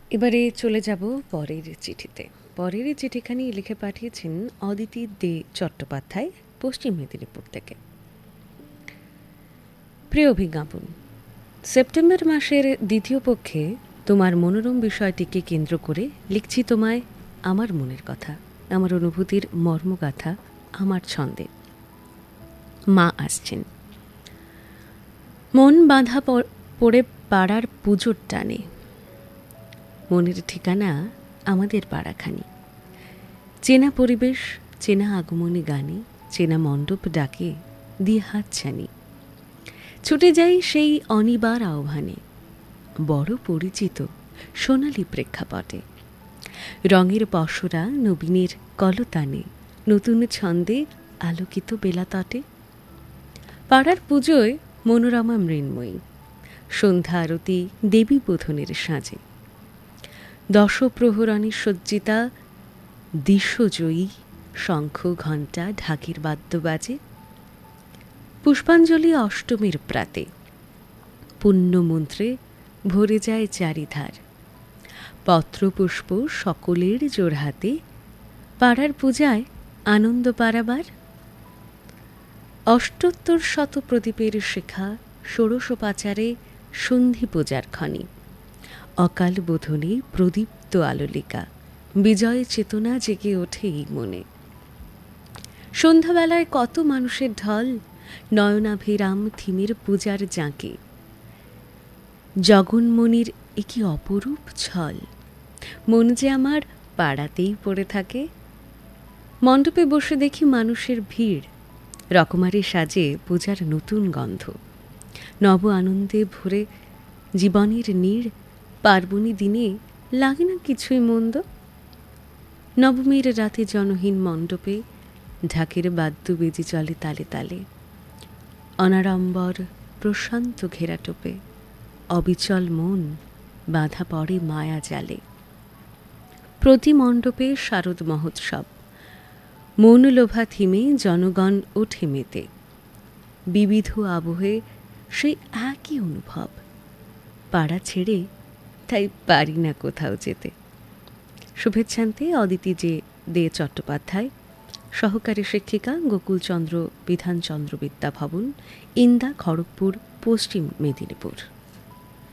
এবারে চলে যাব পরের চিঠিতে। পরের চিঠিখানি লিখে পাঠিয়েছেন অদিতি দে চট্টোপাধ্যায়, পশ্চিম মেদিনীপুর থেকে। প্রিয় অভিজ্ঞাপন, সেপ্টেম্বর মাসের দ্বিতীয় পক্ষে তোমার মনোরম বিষয়টিকে কেন্দ্র করে লিখছি তোমায় আমার মনের কথা, আমার অনুভূতির মর্মগাথা, আমার ছন্দে। মা আসছেন। মন বাঁধা পড়ে পাড়ার পুজোর টানে। মনের ঠিকানা আমাদের পাড়াখানি। চেনা পরিবেশ, চেনা আগমনী গানে, চেনা মণ্ডপ ডাকে দিয়ে হাতছানি। ছুটে যাই সেই অনিবার আহ্বানে, বড় পরিচিত সোনালি প্রেক্ষাপটে। রঙের পসরা নবীনের কলতানে, নতুন ছন্দে আলোকিত বেলাতটে। পাড়ার পুজোয় মনোরমা মৃন্ময়ী, সন্ধ্যা আরতি দেবী বোধনের সাজে। দশপ্রহরণে সজ্জিতা দৃশ্যজয়ী শঙ্খ ঘণ্টা ঢাকের বাদ্য বাজে। পুষ্পাঞ্জলি অষ্টমীর প্রাতে, পুণ্যমন্ত্রে ভরে যায় চারিধার। পত্রপুষ্প সকলের জোড়হাতে, পাড়ার পূজায় আনন্দ পারাবার। অষ্টোত্তর শত প্রদীপের শেখা ষোড়শোপাচারে সন্ধি পূজার ক্ষণে। অকাল বোধনে প্রদীপ্ত আলোলিকা, বিজয় চেতনা জেগে ওঠে এই মনে। সন্ধ্যাবেলায় কত মানুষের ঢল, নয়নাভিরাম থিমের পূজার জাঁকে। জগন্মণির একি অপরূপ ছল, মন যে আমার পাড়াতেই পড়ে থাকে। মণ্ডপে বসে দেখি মানুষের ভিড়, রকমারি সাজে পূজার নতুন গন্ধ। নব আনন্দে ভরে জীবনের নীড়, পার্বণী দিনে লাগে না কিছুই মন্দ। নবমীর রাতে জনহীন মণ্ডপে ঢাকের বাদ্য বেজে চলে তালে তালে। অনাড়ম্বর প্রশান্ত ঘেরাটোপে অবিচল মন বাঁধা পড়ে মায়া জালে। প্রতি মণ্ডপে শারদ মহোৎসব, মন লোভা থিমে জনগণ ওঠে মেতে। বিবিধ আবহে সেই একই অনুভব, পাড়া ছেড়ে তাই পারি না কোথাও যেতে। শুভেচ্ছান্তে অদিতি দে চট্টোপাধ্যায়, সহকারী শিক্ষিকা, গোকুলচন্দ্র বিধানচন্দ্র বিদ্যা ভবন, ইন্দা, খড়গপুর, পশ্চিম মেদিনীপুর।